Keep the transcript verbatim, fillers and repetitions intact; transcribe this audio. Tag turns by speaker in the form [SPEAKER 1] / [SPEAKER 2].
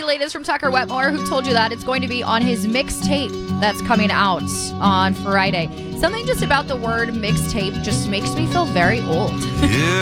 [SPEAKER 1] latest from Tucker Wetmore, who told you that it's going to be on his mixtape that's coming out on Friday. Something just about the word mixtape just makes me feel very old.
[SPEAKER 2] Yeah.